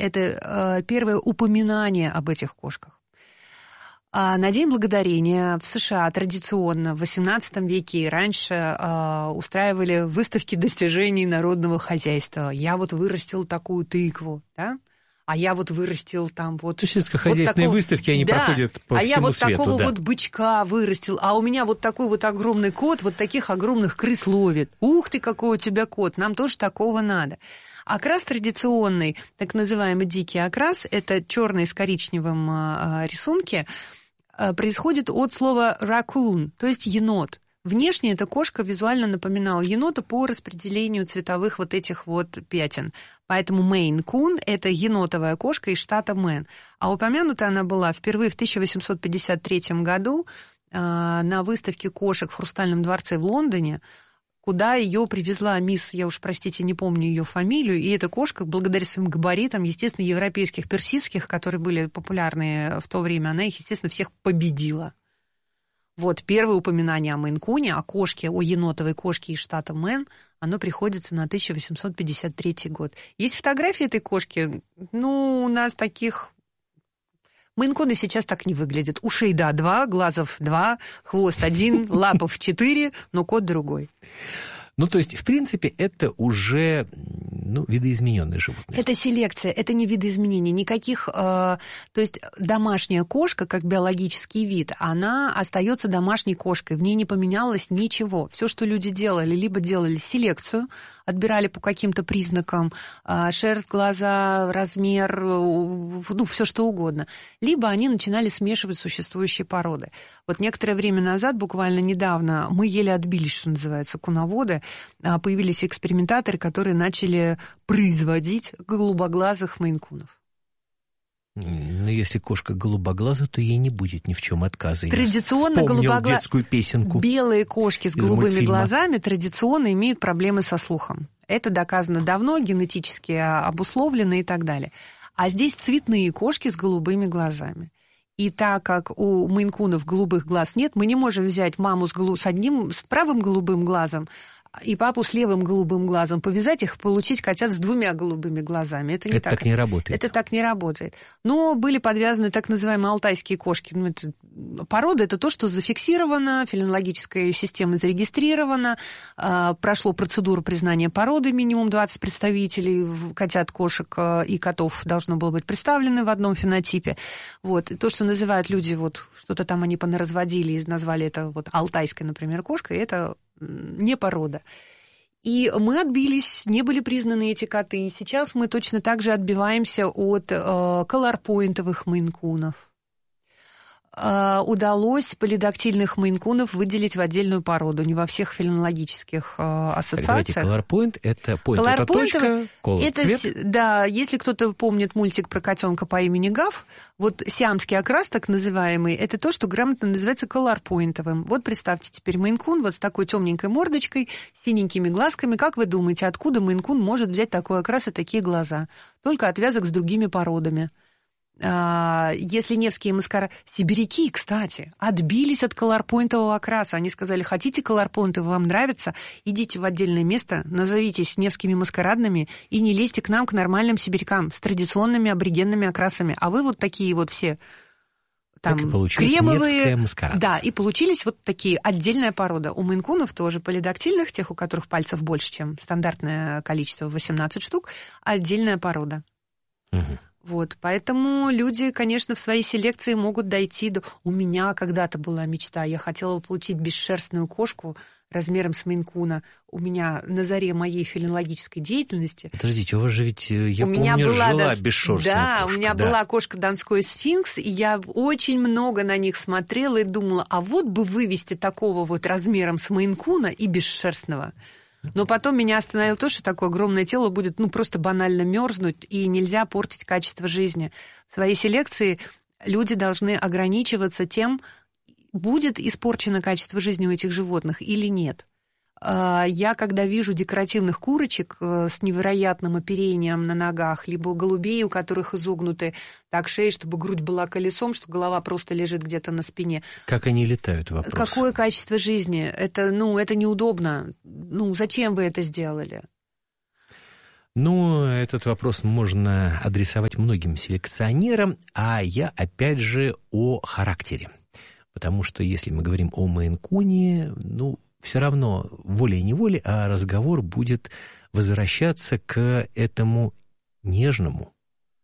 это первое упоминание об этих кошках. На День Благодарения в США традиционно в XVIII веке и раньше устраивали выставки достижений народного хозяйства. Я вот вырастил такую тыкву, да? А я вот вырастил там вот... Сельскохозяйственные вот выставки, они проходят по всему свету. А я вот такого вот бычка вырастил, а у меня вот такой вот огромный кот, вот таких огромных крыс ловит. Ух ты, какой у тебя кот, нам тоже такого надо. Окрас традиционный, так называемый дикий окрас, это черный с коричневым рисунки, происходит от слова raccoon, то есть енот. Внешне эта кошка визуально напоминала енота по распределению цветовых вот этих вот пятен. Поэтому Maine Coon – это енотовая кошка из штата Мэн. А упомянута она была впервые в 1853 году на выставке кошек в Хрустальном дворце в Лондоне, куда ее привезла мисс, я уж, простите, не помню ее фамилию, и эта кошка, благодаря своим габаритам, естественно, европейских, персидских, которые были популярны в то время, она их, естественно, всех победила. Вот первое упоминание о Мейн-куне, о кошке, о енотовой кошке из штата Мэн, оно приходится на 1853 год. Есть фотографии этой кошки, у нас таких... Мейн-куны сейчас так не выглядят. Ушей, 2, глазов 2, хвост 1, лапов 4, но кот другой. То есть, в принципе, это уже видоизмененные животные. Это селекция, это не видоизменение. Никаких... то есть, домашняя кошка, как биологический вид, она остается домашней кошкой. В ней не поменялось ничего. Все, что люди делали, либо делали селекцию, отбирали по каким-то признакам шерсть, глаза, размер, все что угодно. Либо они начинали смешивать существующие породы. Вот некоторое время назад, буквально недавно, мы еле отбились, что называется, куноводы. Появились экспериментаторы, которые начали производить голубоглазых мейн-кунов. Но если кошка голубоглазая, то ей не будет ни в чем отказа. Традиционно детскую песенку. Белые кошки с голубыми глазами традиционно имеют проблемы со слухом. Это доказано давно, генетически обусловлено и так далее. А здесь цветные кошки с голубыми глазами. И так как у мейн-кунов голубых глаз нет, мы не можем взять маму с правым голубым глазом и папу с левым голубым глазом, повязать их, получить котят с 2 голубыми глазами. Это так не работает. Это так не работает. Но были подвязаны так называемые алтайские кошки. Порода – это то, что зафиксировано, фенологическая система зарегистрирована, прошло процедуру признания породы, минимум 20 представителей котят, кошек и котов должно было быть представлены в одном фенотипе. Вот. И то, что называют люди, что-то там они понаразводили и назвали это алтайской, например, кошкой, это не порода. И мы отбились, не были признаны эти коты. Сейчас мы точно так же отбиваемся от колорпоинтовых мейн-кунов. Удалось полидактильных мейн-кунов выделить в отдельную породу, не во всех фенологических ассоциациях. Колорпоинт – это point, это точка, колор, цвет. Да, если кто-то помнит мультик про котенка по имени Гав, сиамский окрас, так называемый, это то, что грамотно называется колорпоинтовым. Представьте теперь мейн-кун с такой темненькой мордочкой, синенькими глазками. Как вы думаете, откуда мейн-кун может взять такой окрас и такие глаза? Только отвязок с другими породами. Если невские сибиряки, кстати, отбились от колорпоинтового окраса. Они сказали: хотите колорпоинты, вам нравится, идите в отдельное место, назовитесь невскими маскарадными и не лезьте к нам, к нормальным сибирякам с традиционными аборигенными окрасами. А вы такие все там кремовые. Да, и получились такие отдельная порода. У мейн-кунов тоже полидактильных, тех, у которых пальцев больше, чем стандартное количество, 18 штук, отдельная порода. Поэтому люди, конечно, в своей селекции могут дойти до... У меня когда-то была мечта, я хотела получить бесшерстную кошку размером с мейн-куна. У меня на заре моей фенологической деятельности... Подождите, у вас же ведь, я помню, жила бесшерстная кошка. Да, у меня была кошка донской сфинкс, и я очень много на них смотрела и думала, а бы вывести такого размером с мейн-куна и бесшерстного. Но потом меня остановило то, что такое огромное тело будет просто банально мерзнуть, и нельзя портить качество жизни. В своей селекции люди должны ограничиваться тем, будет испорчено качество жизни у этих животных или нет. Я, когда вижу декоративных курочек с невероятным оперением на ногах, либо голубей, у которых изогнуты так шеи, чтобы грудь была колесом, что голова просто лежит где-то на спине. Как они летают, вопрос. Какое качество жизни? Это неудобно. Зачем вы это сделали? Ну, этот вопрос можно адресовать многим селекционерам, а я, опять же, о характере. Потому что если мы говорим о Мейн-куне, ну, все равно волей-неволей, а разговор будет возвращаться к этому нежному,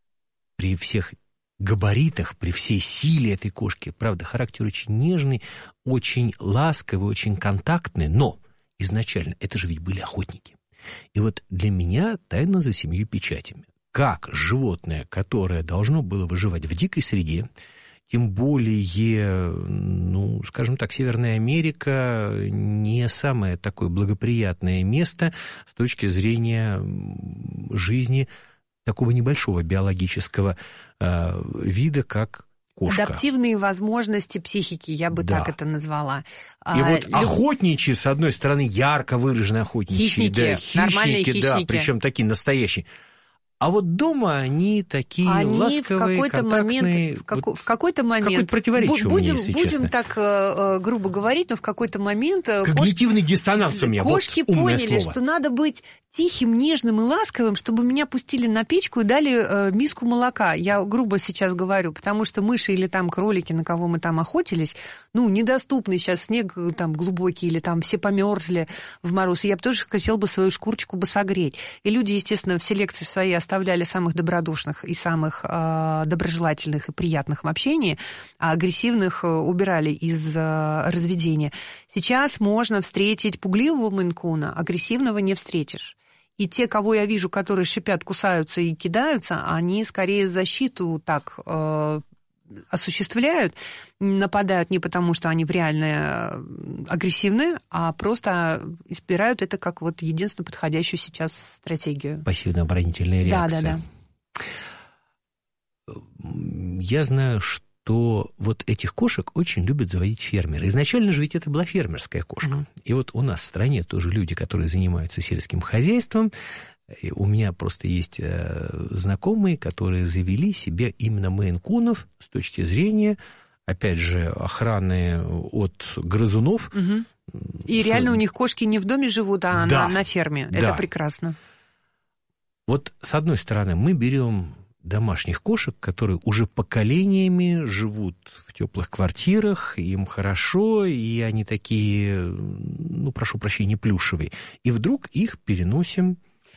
при всех габаритах, при всей силе этой кошки. Правда, характер очень нежный, очень ласковый, очень контактный, но изначально это же ведь были охотники. И вот для меня тайна за 7 печатями. Как животное, которое должно было выживать в дикой среде, тем более, ну, скажем так, Северная Америка не самое такое благоприятное место с точки зрения жизни такого небольшого биологического вида, как кошка. Адаптивные возможности психики, я бы так это назвала. И вот охотничьи, с одной стороны, ярко выраженные охотничьи. Хищники, нормальные хищники. Да, причем такие настоящие. А вот дома они такие ласковые, контактные. В какой-то момент... Какое-то противоречие у меня, если честно. Будем так грубо говорить, но в какой-то момент... Когнитивный диссонанс у меня. Кошки вот поняли, что надо быть тихим, нежным и ласковым, чтобы меня пустили на печку и дали миску молока. Я грубо сейчас говорю, потому что мыши или там кролики, на кого мы там охотились, ну, недоступны. Сейчас снег там глубокий, или там все померзли в мороз. И я бы тоже хотела бы свою шкурочку бы согреть. И люди, естественно, в селекции своей оставляли самых добродушных и самых доброжелательных и приятных в общении, а агрессивных убирали из разведения. Сейчас можно встретить пугливого мейн-куна, агрессивного не встретишь. И те, кого я вижу, которые шипят, кусаются и кидаются, они скорее защиту так осуществляют, нападают не потому, что они реально агрессивны, а просто избирают это как вот единственную подходящую сейчас стратегию. Пассивно-оборонительная реакция. Да. Я знаю, что вот этих кошек очень любят заводить фермеры. Изначально же ведь это была фермерская кошка. И вот у нас в стране тоже люди, которые занимаются сельским хозяйством. И у меня просто есть знакомые, которые завели себе именно мейн-кунов с точки зрения, опять же, охраны от грызунов. И реально у них кошки не в доме живут, а на ферме. Да. Это прекрасно. Вот с одной стороны мы берем домашних кошек, которые уже поколениями живут в теплых квартирах, им хорошо, и они такие, ну, прошу прощения, плюшевые. И вдруг их переносим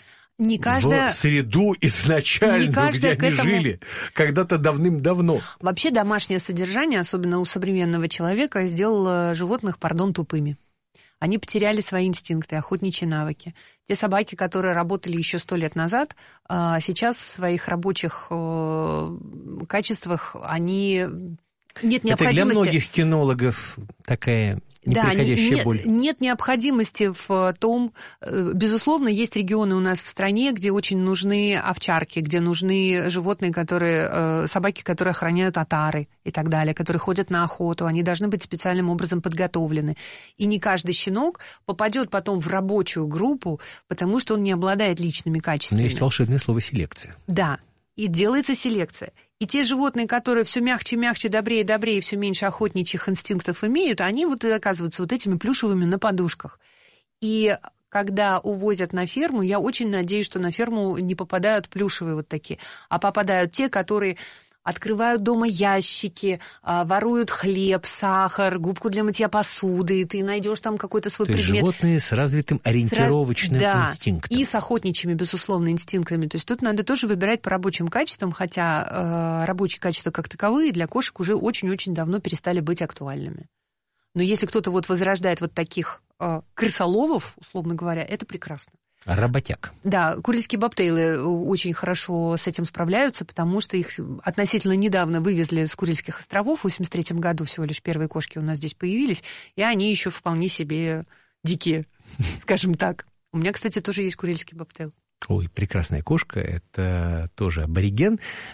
в среду изначально, где они жили когда-то давным-давно. Вообще домашнее содержание, особенно у современного человека, сделало животных, тупыми. Они потеряли свои инстинкты, охотничьи навыки. Те собаки, которые работали еще 100 лет назад, сейчас в своих рабочих качествах они... Нет необходимости... Это для многих кинологов такая неприходящая боль. Нет необходимости в том... Безусловно, есть регионы у нас в стране, где очень нужны овчарки, где нужны животные, собаки, которые охраняют отары и так далее, которые ходят на охоту. Они должны быть специальным образом подготовлены. И не каждый щенок попадет потом в рабочую группу, потому что он не обладает личными качествами. Но есть волшебное слово «селекция». Да, и делается селекция. И те животные, которые все мягче, добрее, и все меньше охотничьих инстинктов имеют, они вот и оказываются вот этими плюшевыми на подушках. И когда увозят на ферму, я очень надеюсь, что на ферму не попадают плюшевые вот такие, а попадают те, которые открывают дома ящики, воруют хлеб, сахар, губку для мытья посуды, ты найдешь там какой-то свой предмет. То есть животные с развитым ориентировочным инстинктом. И с охотничьими, безусловно, инстинктами. То есть тут надо тоже выбирать по рабочим качествам, хотя рабочие качества как таковые для кошек уже очень-очень давно перестали быть актуальными. Но если кто-то вот возрождает вот таких крысоловов, условно говоря, это прекрасно. Работяг. Да, курильские бобтейлы очень хорошо с этим справляются, потому что их относительно недавно вывезли с Курильских островов. В 1983 году всего лишь первые кошки у нас здесь появились, и они еще вполне себе дикие, скажем так. У меня, кстати, тоже есть курильский бобтейл. Ой, прекрасная кошка, это тоже абориген,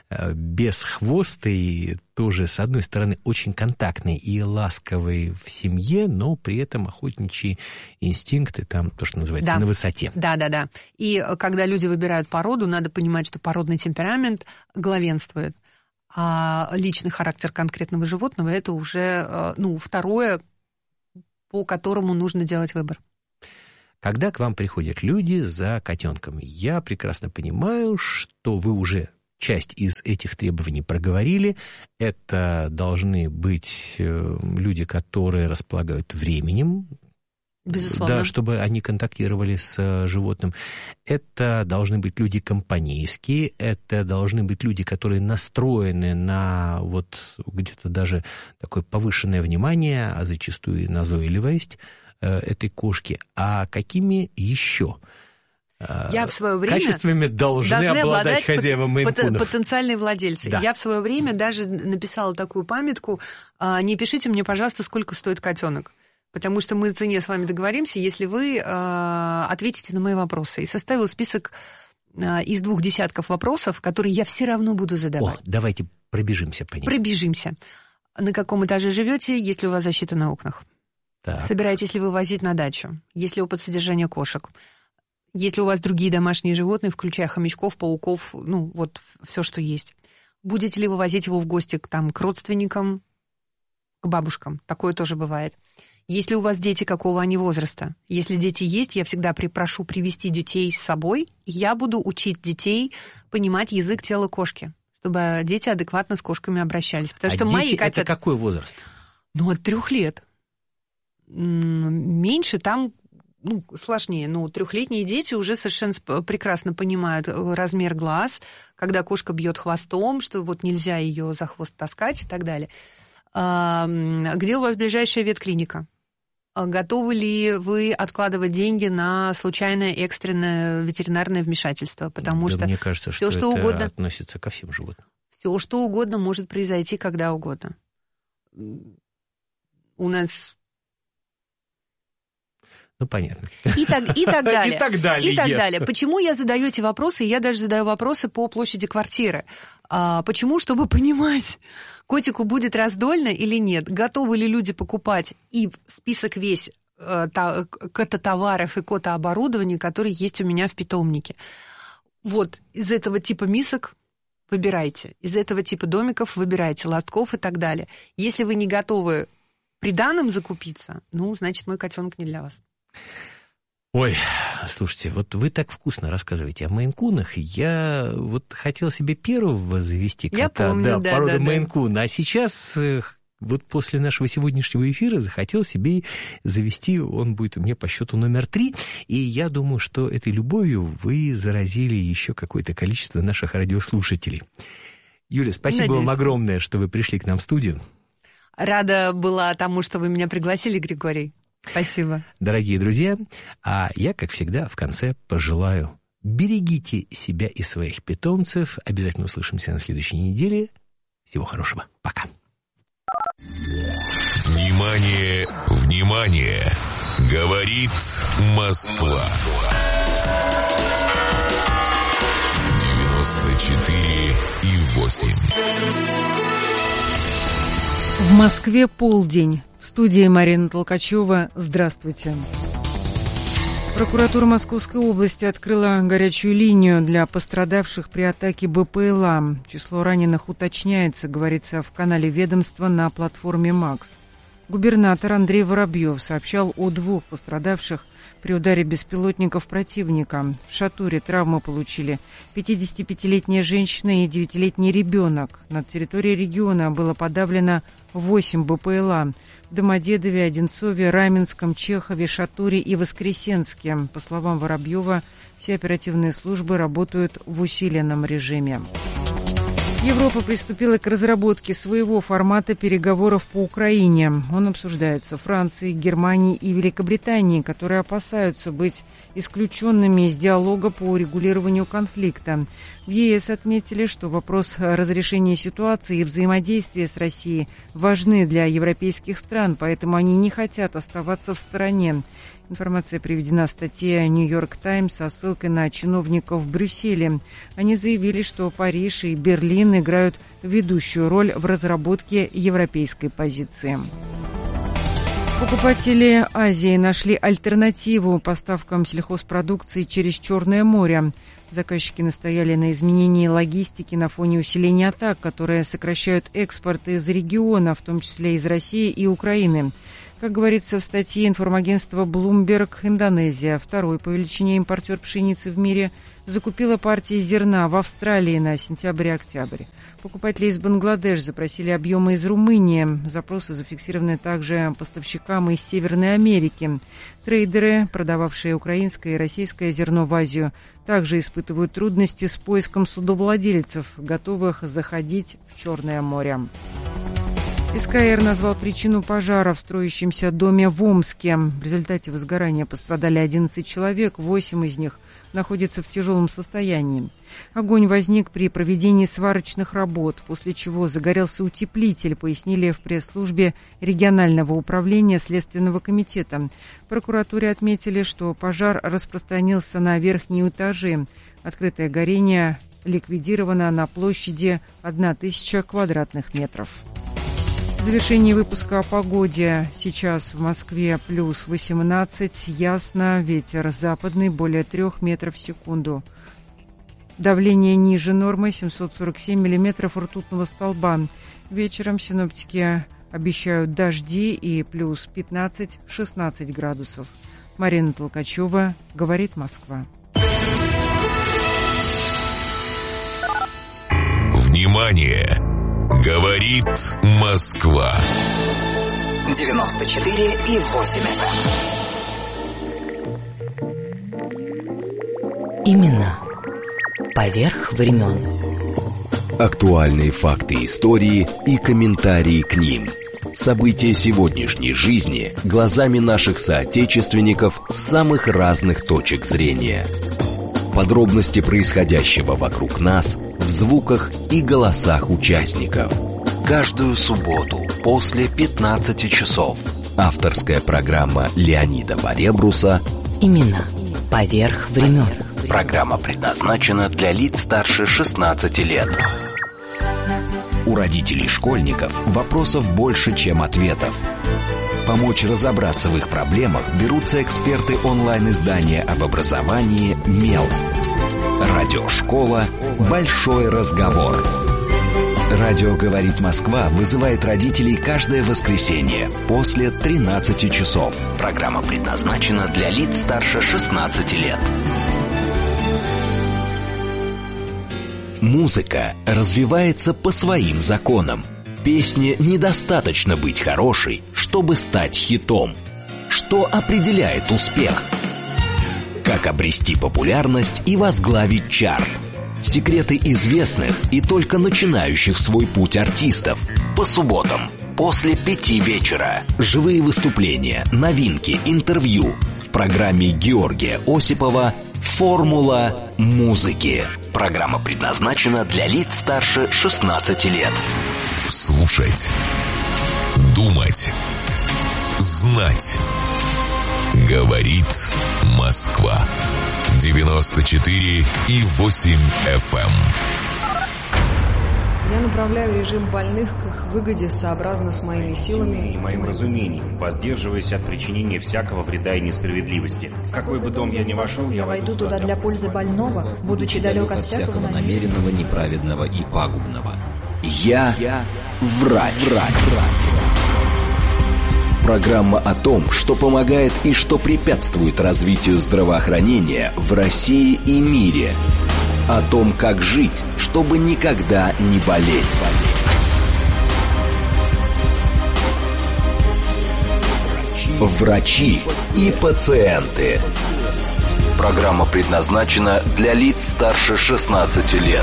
бесхвостый, тоже, с одной стороны, очень контактный и ласковый в семье, но при этом охотничьи инстинкты там, то, что называется, на высоте. Да. И когда люди выбирают породу, надо понимать, что породный темперамент главенствует, а личный характер конкретного животного – это уже, второе, по которому нужно делать выбор. Когда к вам приходят люди за котенком, я прекрасно понимаю, что вы уже часть из этих требований проговорили. Это должны быть люди, которые располагают временем, безусловно, да, чтобы они контактировали с животным. Это должны быть люди компанейские, это должны быть люди, которые настроены на вот где-то даже такое повышенное внимание, а зачастую и назойливость этой кошки. А какими еще я в свое время качествами должны обладать хозяева мейн-кунов? Потенциальные владельцы. Да. Я в свое время даже написала такую памятку: не пишите мне, пожалуйста, сколько стоит котенок. Потому что мы в цене с вами договоримся, если вы ответите на мои вопросы. И составила список из 2 десятков вопросов, которые я все равно буду задавать. Давайте пробежимся по ним. Пробежимся. На каком этаже живете, есть ли у вас защита на окнах? Так. Собираетесь ли вы возить на дачу? Есть ли опыт содержания кошек? Есть ли у вас другие домашние животные, включая хомячков, пауков, ну, вот все, что есть? Будете ли вы возить его в гости к родственникам, к бабушкам? Такое тоже бывает. Есть ли у вас дети, какого они возраста? Если дети есть, я всегда прошу привести детей с собой. Я буду учить детей понимать язык тела кошки, чтобы дети адекватно с кошками обращались. Потому что дети мои котята... это какой возраст? От 3 лет. Меньше там... сложнее. 3-летние дети уже совершенно прекрасно понимают размер глаз, когда кошка бьет хвостом, что вот нельзя ее за хвост таскать и так далее. Где у вас ближайшая ветклиника? Готовы ли вы откладывать деньги на случайное экстренное ветеринарное вмешательство? Потому что мне кажется, что это угодно относится ко всем животным. Все, что угодно может произойти когда угодно. У нас... понятно. И так далее. И так далее. Почему я задаю эти вопросы? Я даже задаю вопросы по площади квартиры. Почему? Чтобы понимать, котику будет раздольно или нет. Готовы ли люди покупать и список весь кототоваров и котооборудования, которые есть у меня в питомнике. Вот из этого типа мисок выбирайте, из этого типа домиков выбирайте, лотков и так далее. Если вы не готовы приданым закупиться, значит, мой котенок не для вас. Ой, слушайте, вот вы так вкусно рассказываете о мейн-кунах. Я вот хотел себе первого завести кота, я помню, породы мейн-куна, а сейчас вот после нашего сегодняшнего эфира захотел себе завести, он будет у меня по счету номер 3, и я думаю, что этой любовью вы заразили еще какое-то количество наших радиослушателей. Юля, спасибо вам огромное, что вы пришли к нам в студию. Рада была тому, что вы меня пригласили, Григорий. Спасибо. Дорогие друзья, а я, как всегда, в конце пожелаю: берегите себя и своих питомцев. Обязательно услышимся на следующей неделе. Всего хорошего. Пока. Внимание, внимание! Говорит Москва. 94,8. В Москве полдень. В студии Марина Толкачева. Здравствуйте. Прокуратура Московской области открыла горячую линию для пострадавших при атаке БПЛА. Число раненых уточняется, говорится в канале ведомства на платформе МАКС. Губернатор Андрей Воробьев сообщал о 2 пострадавших при ударе беспилотников противника. В Шатуре травмы получили 55-летняя женщина и 9-летний ребенок. На территории региона было подавлено 8 БПЛА. В Домодедове, Одинцове, Раменском, Чехове, Шатуре и Воскресенске. По словам Воробьева, все оперативные службы работают в усиленном режиме. Европа приступила к разработке своего формата переговоров по Украине. Он обсуждается Францией, Германией и Великобританией, которые опасаются быть исключенными из диалога по урегулированию конфликта. В ЕС отметили, что вопрос разрешения ситуации и взаимодействия с Россией важны для европейских стран, поэтому они не хотят оставаться в стороне. Информация приведена в статье «Нью-Йорк Таймс» со ссылкой на чиновников в Брюсселе. Они заявили, что Париж и Берлин играют ведущую роль в разработке европейской позиции. Покупатели Азии нашли альтернативу поставкам сельхозпродукции через Черное море. Заказчики настояли на изменении логистики на фоне усиления атак, которые сокращают экспорт из региона, в том числе из России и Украины. Как говорится в статье информагентства Bloomberg, Индонезия, второй по величине импортер пшеницы в мире, закупила партии зерна в Австралии на сентябрь-октябрь. Покупатели из Бангладеш запросили объемы из Румынии. Запросы зафиксированы также поставщикам из Северной Америки. Трейдеры, продававшие украинское и российское зерно в Азию, также испытывают трудности с поиском судовладельцев, готовых заходить в Черное море. СКР назвал причину пожара в строящемся доме в Омске. В результате возгорания пострадали 11 человек, 8 из них находятся в тяжелом состоянии. Огонь возник при проведении сварочных работ, после чего загорелся утеплитель, пояснили в пресс-службе регионального управления Следственного комитета. В прокуратуре отметили, что пожар распространился на верхние этажи. Открытое горение ликвидировано на площади 1000 квадратных метров. В завершении выпуска о погоде. Сейчас в Москве плюс 18, ясно, ветер западный, более 3 метров в секунду. Давление ниже нормы, 747 миллиметров ртутного столба. Вечером синоптики обещают дожди и плюс 15-16 градусов. Марина Толкачева, говорит Москва. Внимание! Говорит Москва. 94,8 FM. Именно поверх времен. Актуальные факты истории и комментарии к ним. События сегодняшней жизни глазами наших соотечественников с самых разных точек зрения. Подробности происходящего вокруг нас в звуках и голосах участников. Каждую субботу после 15 часов. Авторская программа Леонида Баребруса Именно поверх времен. Программа предназначена для лиц старше 16 лет. У родителей школьников вопросов больше, чем ответов. Помочь разобраться в их проблемах берутся эксперты онлайн-издания об образовании «Мел». Радиошкола «Большой разговор». Радио «Говорит Москва» вызывает родителей каждое воскресенье после 13 часов. Программа предназначена для лиц старше 16 лет. Музыка развивается по своим законам. Песне недостаточно быть хорошей, чтобы стать хитом. Что определяет успех? Как обрести популярность и возглавить чарт? Секреты известных и только начинающих свой путь артистов. По субботам после 5 вечера. Живые выступления, новинки, интервью. В программе Георгия Осипова «Формула музыки». Программа предназначена для лиц старше 16 лет. Слушать, думать, знать. Говорит Москва. 94,8 FM. Я направляю режим больных к их выгоде сообразно с моими силами и моим разумением, воздерживаясь от причинения всякого вреда и несправедливости. В какой бы дом я ни вошел, я войду туда для пользы больного, будучи далек от всякого намеренного, неправедного и пагубного. Я врач. Программа о том, что помогает и что препятствует развитию здравоохранения в России и мире. О том, как жить, чтобы никогда не болеть. Врачи и пациенты. Программа предназначена для лиц старше 16 лет.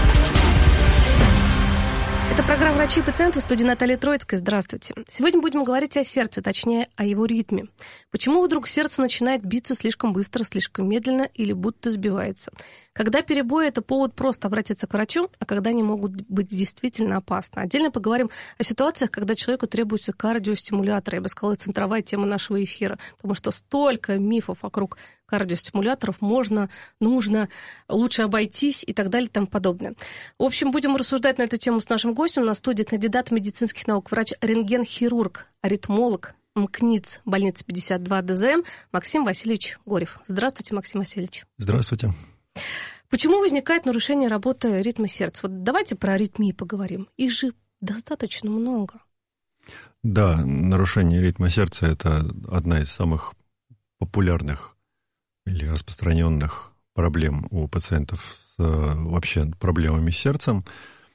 Это программа «Врачи и пациенты», в студии Наталья Троицкая. Здравствуйте. Сегодня будем говорить о сердце, точнее, о его ритме. Почему вдруг сердце начинает биться слишком быстро, слишком медленно или будто сбивается? Когда перебои – это повод просто обратиться к врачу, а когда они могут быть действительно опасны. Отдельно поговорим о ситуациях, когда человеку требуется кардиостимулятор. Я бы сказала, центровая тема нашего эфира, потому что столько мифов вокруг кардиостимуляторов, можно, нужно, лучше обойтись и так далее и тому подобное. В общем, будем рассуждать на эту тему с нашим гостем. На студии кандидат медицинских наук, врач-рентген-хирург, аритмолог, МКНИЦ, больница 52 ДЗМ Максим Васильевич Горев. Здравствуйте, Максим Васильевич. Здравствуйте. Почему возникает нарушение работы ритма сердца? Вот давайте про аритмии поговорим. Их же достаточно много. Да, нарушение ритма сердца – это одна из самых популярных или распространенных проблем у пациентов с вообще проблемами с сердцем.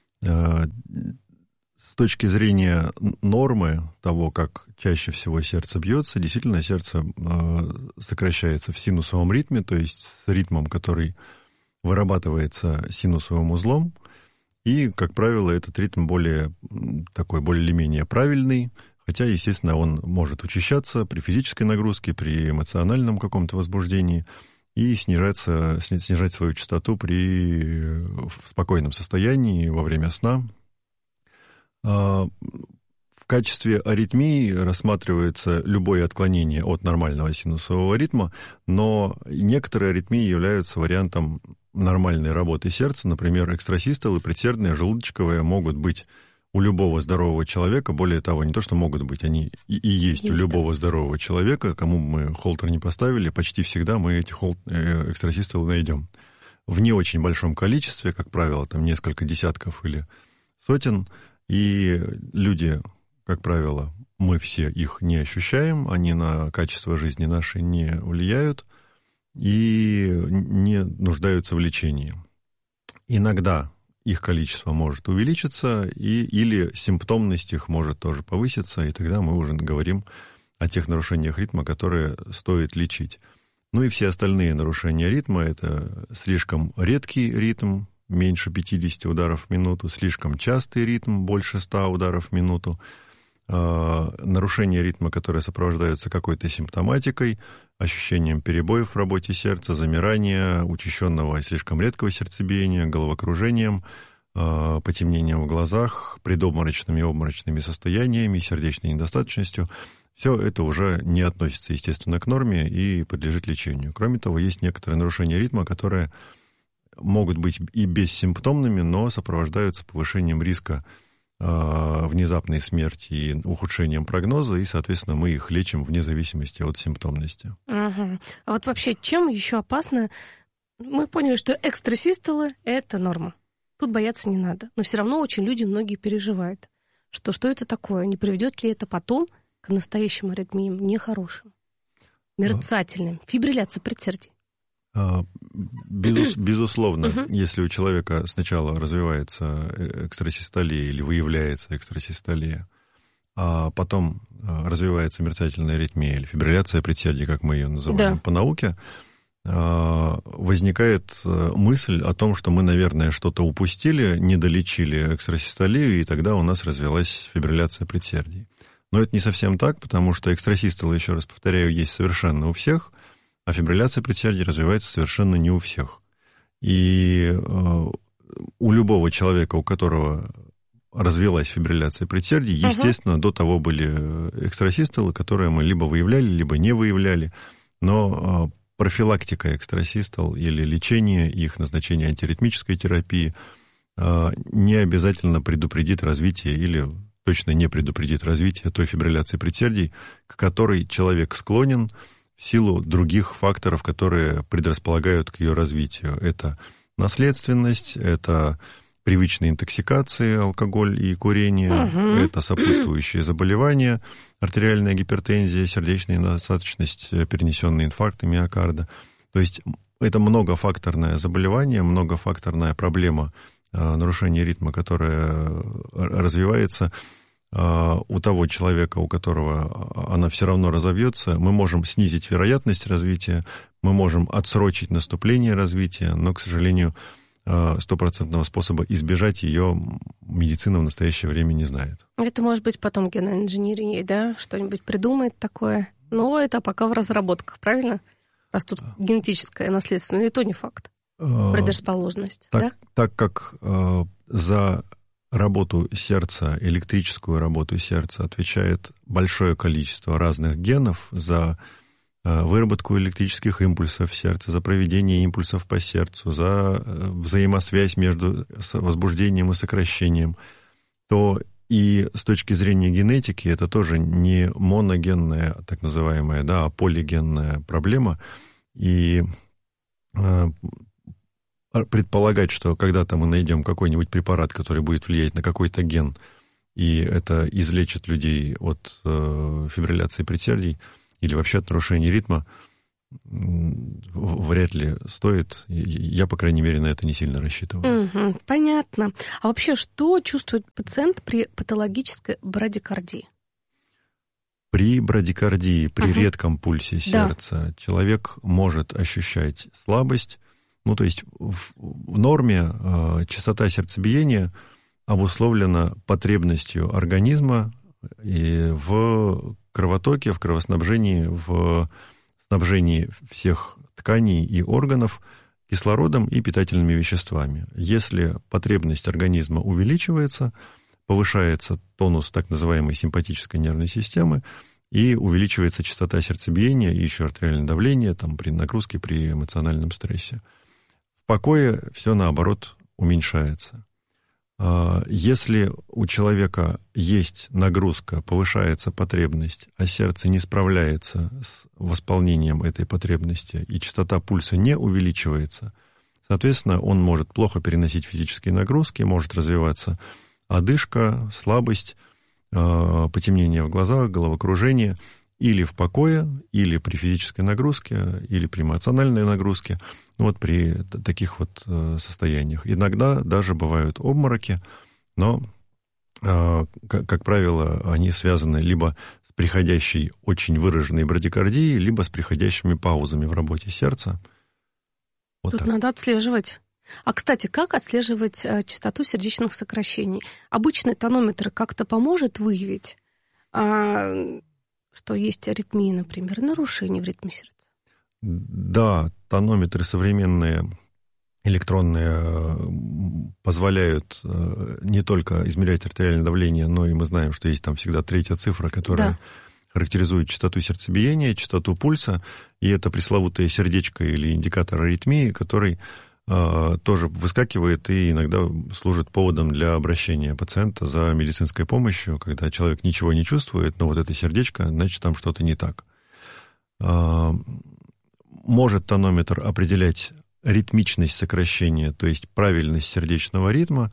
С точки зрения нормы того, как чаще всего сердце бьется, действительно сердце сокращается в синусовом ритме, то есть с ритмом, который вырабатывается синусовым узлом. И, как правило, этот ритм более или менее правильный, хотя, естественно, он может учащаться при физической нагрузке, при эмоциональном каком-то возбуждении и снижать свою частоту в спокойном состоянии во время сна. В качестве аритмии рассматривается любое отклонение от нормального синусового ритма, но некоторые аритмии являются вариантом нормальной работы сердца. Например, экстрасистолы, предсердные, желудочковые могут быть у любого здорового человека. Более того, не то, что могут быть, они и есть у любого здорового человека. Кому мы холтер не поставили, почти всегда мы эти экстрасистолы найдем. В не очень большом количестве, как правило, там несколько десятков или сотен. И люди, как правило, мы все их не ощущаем, они на качество жизни нашей не влияют и не нуждаются в лечении. Иногда их количество может увеличиться, или симптомность их может тоже повыситься, и тогда мы уже говорим о тех нарушениях ритма, которые стоит лечить. Ну и все остальные нарушения ритма – это слишком редкий ритм, меньше 50 ударов в минуту, слишком частый ритм, больше 100 ударов в минуту, нарушения ритма, которые сопровождаются какой-то симптоматикой, ощущением перебоев в работе сердца, замирания, учащенного и слишком редкого сердцебиения, головокружением, потемнением в глазах, предобморочными и обморочными состояниями, сердечной недостаточностью. Все это уже не относится, естественно, к норме и подлежит лечению. Кроме того, есть некоторые нарушения ритма, которые могут быть и бессимптомными, но сопровождаются повышением риска внезапной смерти и ухудшением прогноза, и, соответственно, мы их лечим вне зависимости от симптомности. Угу. А вот вообще, чем еще опасно? Мы поняли, что экстрасистолы – это норма. Тут бояться не надо. Но все равно очень многие переживают, что это такое, не приведет ли это потом к настоящим аритмиям нехорошим, мерцательным, фибрилляция предсердий. Безусловно, если у человека сначала развивается экстрасистолия или выявляется экстрасистолия, а потом развивается мерцательная аритмия или фибрилляция предсердий, как мы ее называем по науке, возникает мысль о том, что мы, наверное, что-то упустили, не долечили экстрасистолию, и тогда у нас развилась фибрилляция предсердий. Но это не совсем так, потому что экстрасистолы, еще раз повторяю, есть совершенно у всех, а фибрилляция предсердий развивается совершенно не у всех. И у любого человека, у которого развилась фибрилляция предсердий, естественно, до того были экстрасистолы, которые мы либо выявляли, либо не выявляли. Но профилактика экстрасистол или лечение их, назначение антиаритмической терапии не обязательно предупредит развитие или точно не предупредит развитие той фибрилляции предсердий, к которой человек склонен в силу других факторов, которые предрасполагают к ее развитию. Это наследственность, это привычные интоксикации, алкоголь и курение, это сопутствующие заболевания, артериальная гипертензия, сердечная недостаточность, перенесенные инфаркты миокарда. То есть это многофакторное заболевание, многофакторная проблема нарушения ритма, которая развивается у того человека, у которого она все равно разовьется. Мы можем снизить вероятность развития, мы можем отсрочить наступление развития, но, к сожалению, стопроцентного способа избежать ее медицина в настоящее время не знает. Это может быть потом генная инженерия, да? Что-нибудь придумает такое. Но это пока в разработках, правильно? Раз тут генетическое наследственное, и то не факт. Предрасположенность, да? Так как за работу сердца, электрическую работу сердца отвечает большое количество разных генов, за выработку электрических импульсов в сердце, за проведение импульсов по сердцу, за взаимосвязь между возбуждением и сокращением, то и с точки зрения генетики это тоже не моногенная, так называемая, да, а полигенная проблема. И предполагать, что когда-то мы найдем какой-нибудь препарат, который будет влиять на какой-то ген, и это излечит людей от фибрилляции предсердий или вообще от нарушения ритма, вряд ли стоит. Я, по крайней мере, на это не сильно рассчитываю. Понятно. А вообще, что чувствует пациент при патологической брадикардии? При брадикардии, при редком пульсе сердца человек может ощущать слабость. Ну, то есть в норме частота сердцебиения обусловлена потребностью организма и в кровотоке, в кровоснабжении, в снабжении всех тканей и органов кислородом и питательными веществами. Если потребность организма увеличивается, повышается тонус так называемой симпатической нервной системы и увеличивается частота сердцебиения и еще артериальное давление там, при нагрузке, при эмоциональном стрессе. В покое все наоборот уменьшается. Если у человека есть нагрузка, повышается потребность, а сердце не справляется с восполнением этой потребности, и частота пульса не увеличивается, соответственно, он может плохо переносить физические нагрузки, может развиваться одышка, слабость, потемнение в глазах, головокружение, или в покое, или при физической нагрузке, или при эмоциональной нагрузке, ну, вот при таких вот состояниях. Иногда даже бывают обмороки, но, как правило, они связаны либо с приходящей очень выраженной брадикардией, либо с приходящими паузами в работе сердца. Вот тут так. Надо отслеживать. А, кстати, как отслеживать частоту сердечных сокращений? Обычный тонометр как-то поможет выявить, что есть аритмии, например, нарушение в ритме сердца? Да, тонометры современные, электронные, позволяют не только измерять артериальное давление, но и мы знаем, что есть там всегда третья цифра, которая характеризует частоту сердцебиения, частоту пульса, и это пресловутое сердечко или индикатор аритмии, который тоже выскакивает и иногда служит поводом для обращения пациента за медицинской помощью, когда человек ничего не чувствует, но вот это сердечко, значит, там что-то не так. Может тонометр определять ритмичность сокращения, то есть правильность сердечного ритма,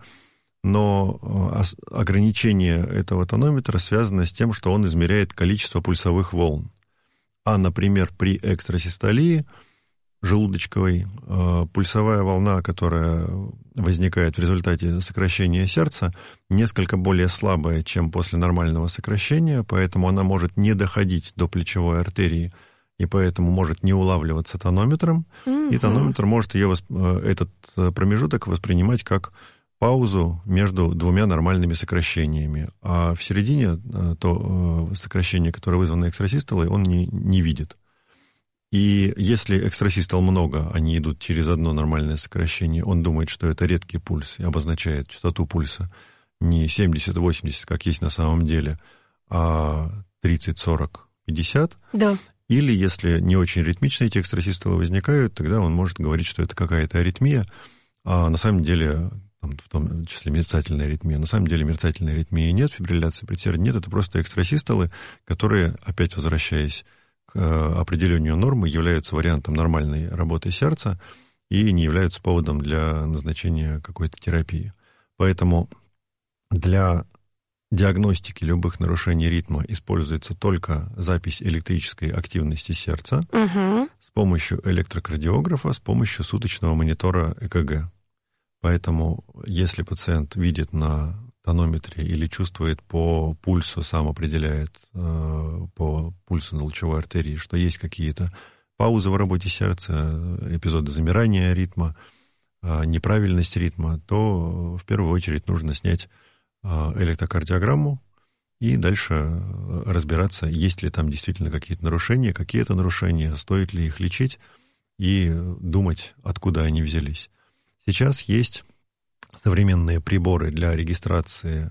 но ограничение этого тонометра связано с тем, что он измеряет количество пульсовых волн. А, например, при экстрасистолии желудочковой пульсовая волна, которая возникает в результате сокращения сердца, несколько более слабая, чем после нормального сокращения, поэтому она может не доходить до плечевой артерии, и поэтому может не улавливаться тонометром, и тонометр может этот промежуток воспринимать как паузу между двумя нормальными сокращениями, а в середине то сокращение, которое вызвано экстрасистолой, он не видит. И если экстрасистол много, они идут через одно нормальное сокращение, он думает, что это редкий пульс и обозначает частоту пульса не 70-80, как есть на самом деле, а 30, 40, 50. Да. Или если не очень ритмичные эти экстрасистолы возникают, тогда он может говорить, что это какая-то аритмия, а на самом деле, в том числе мерцательная аритмия, на самом деле мерцательной аритмии нет, фибрилляции предсердий нет, это просто экстрасистолы, которые, опять возвращаясь к определению нормы, являются вариантом нормальной работы сердца и не являются поводом для назначения какой-то терапии. Поэтому для диагностики любых нарушений ритма используется только запись электрической активности сердца с помощью электрокардиографа, с помощью суточного монитора ЭКГ. Поэтому если пациент видит на тонометре или чувствует по пульсу, сам определяет по пульсу на лучевой артерии, что есть какие-то паузы в работе сердца, эпизоды замирания ритма, неправильность ритма, то в первую очередь нужно снять электрокардиограмму и дальше разбираться, есть ли там действительно какие-то нарушения, какие это нарушения, стоит ли их лечить и думать, откуда они взялись. Сейчас есть современные приборы для регистрации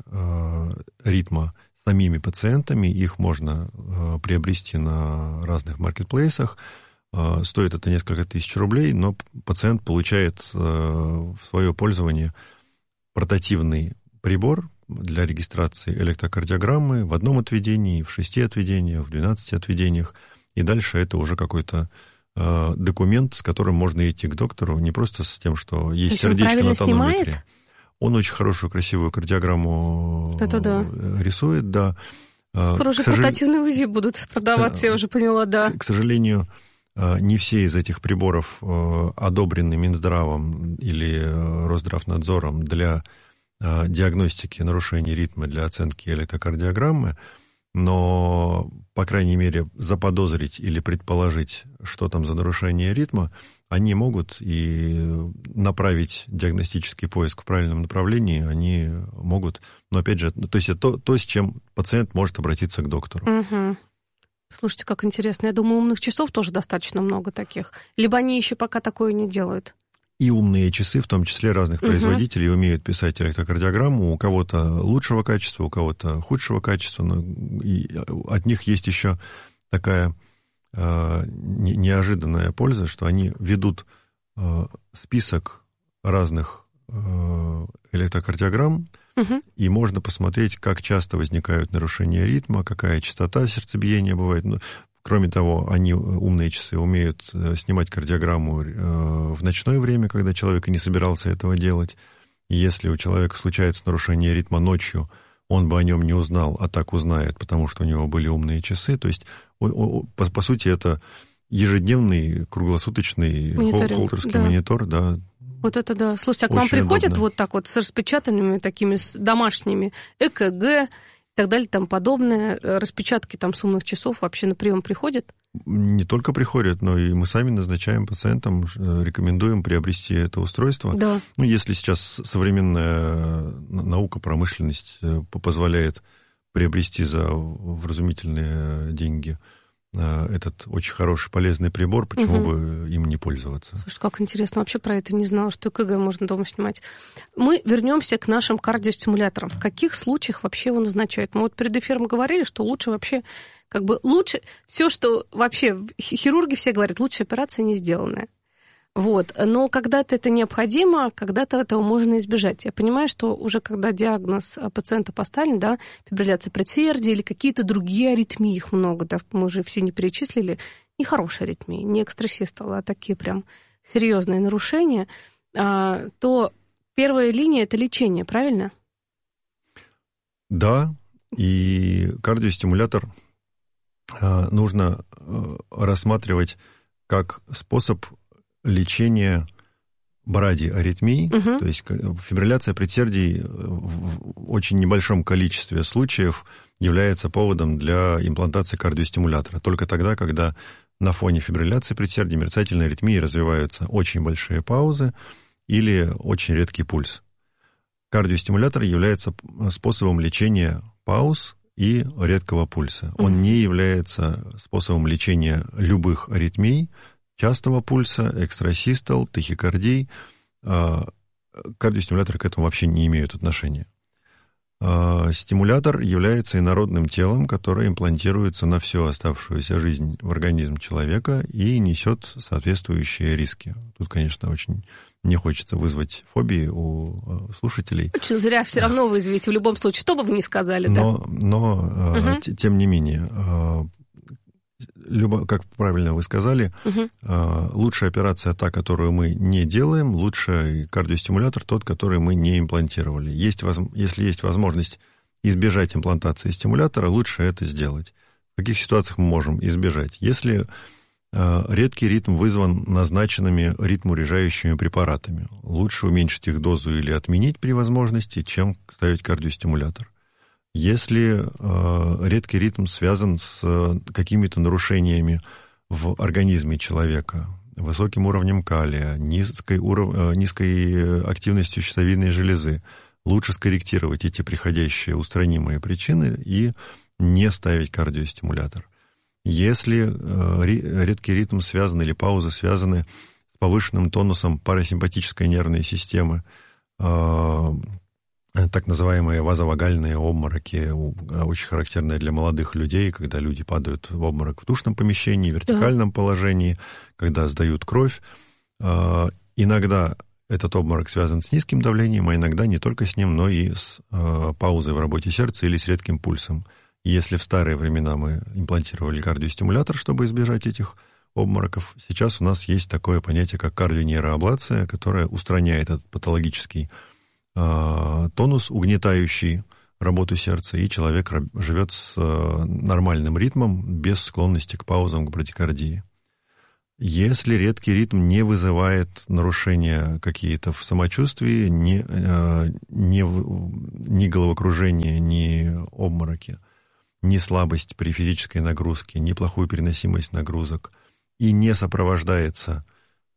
ритма самими пациентами, их можно приобрести на разных маркетплейсах. Стоит это несколько тысяч рублей, но пациент получает в свое пользование портативный прибор для регистрации электрокардиограммы в одном отведении, в 6 отведениях, в 12 отведениях. И дальше это уже какой-то документ, с которым можно идти к доктору, не просто с тем, что есть сердечко на тонометре. Он очень хорошую, красивую кардиограмму рисует, да. Скоро уже портативные УЗИ будут продаваться, я уже поняла, да. К сожалению, не все из этих приборов одобрены Минздравом или Росздравнадзором для диагностики нарушений ритма, для оценки электрокардиограммы, но, по крайней мере, заподозрить или предположить, что там за нарушение ритма, они могут, и направить диагностический поиск в правильном направлении они могут. Но, опять же, то есть это то, с чем пациент может обратиться к доктору. Угу. Слушайте, как интересно. Я думаю, умных часов тоже достаточно много таких. Либо они еще пока такое не делают. И умные часы, в том числе разных производителей, умеют писать электрокардиограмму. У кого-то лучшего качества, у кого-то худшего качества. Но и от них есть еще такая неожиданная польза, что они ведут список разных электрокардиограмм, и можно посмотреть, как часто возникают нарушения ритма, какая частота сердцебиения бывает. Кроме того, они, умные часы, умеют снимать кардиограмму в ночное время, когда человек и не собирался этого делать. И если у человека случается нарушение ритма ночью, он бы о нем не узнал, а так узнает, потому что у него были умные часы. То есть, по сути, это ежедневный, круглосуточный холтерский монитор, да. Вот это да. Слушайте, а к вам приходят удобно. Вот так вот с распечатанными такими домашними ЭКГ и так далее, там подобное, распечатки там с умных часов вообще на прием приходят? Не только приходят, но и мы сами назначаем пациентам, рекомендуем приобрести это устройство. Да. Ну, если сейчас современная наука, промышленность позволяет приобрести за вразумительные деньги этот очень хороший, полезный прибор, почему бы им не пользоваться? Слушай, как интересно, вообще про это не знала, что ЭКГ можно дома снимать. Мы вернемся к нашим кардиостимуляторам. В каких случаях вообще его назначают? Мы вот перед эфиром говорили, что лучше вообще, лучше все, что вообще хирурги все говорят, лучше операция не сделанная. Вот. Но когда-то это необходимо, когда-то этого можно избежать. Я понимаю, что уже когда диагноз пациента поставлен, да, фибрилляция предсердия или какие-то другие аритмии, их много, да, мы уже все не перечислили, нехорошие аритмии, не экстрасистола, а такие прям серьезные нарушения, то первая линия – это лечение, правильно? Да, и кардиостимулятор нужно рассматривать как способ лечение брадиаритмий, то есть фибрилляция предсердий в очень небольшом количестве случаев является поводом для имплантации кардиостимулятора. Только тогда, когда на фоне фибрилляции предсердий мерцательные аритмии развиваются очень большие паузы или очень редкий пульс. Кардиостимулятор является способом лечения пауз и редкого пульса. Он не является способом лечения любых аритмий, частого пульса, экстрасистол, тахикардий. Кардиостимуляторы к этому вообще не имеют отношения. Стимулятор является инородным телом, которое имплантируется на всю оставшуюся жизнь в организм человека и несет соответствующие риски. Тут, конечно, очень не хочется вызвать фобии у слушателей. Очень зря, все равно вызовете в любом случае, что бы вы ни сказали. Но тем не менее, как правильно вы сказали, лучшая операция та, которую мы не делаем, лучший кардиостимулятор тот, который мы не имплантировали. Если есть возможность избежать имплантации стимулятора, лучше это сделать. В каких ситуациях мы можем избежать? Если редкий ритм вызван назначенными ритмоурежающими препаратами, лучше уменьшить их дозу или отменить при возможности, чем ставить кардиостимулятор. Если редкий ритм связан с какими-то нарушениями в организме человека, высоким уровнем калия, низкой активностью щитовидной железы, лучше скорректировать эти приходящие устранимые причины и не ставить кардиостимулятор. Если редкий ритм связан или паузы связаны с повышенным тонусом парасимпатической нервной системы, так называемые вазовагальные обмороки, очень характерные для молодых людей, когда люди падают в обморок в душном помещении, в вертикальном положении, когда сдают кровь. Иногда этот обморок связан с низким давлением, а иногда не только с ним, но и с паузой в работе сердца или с редким пульсом. Если в старые времена мы имплантировали кардиостимулятор, чтобы избежать этих обмороков, сейчас у нас есть такое понятие, как кардионейроаблация, которая устраняет этот патологический тонус, угнетающий работу сердца, и человек живет с нормальным ритмом, без склонности к паузам, к брадикардии. Если редкий ритм не вызывает нарушения какие-то в самочувствии, ни головокружение, ни обмороки, ни слабость при физической нагрузке, ни плохую переносимость нагрузок, и не сопровождается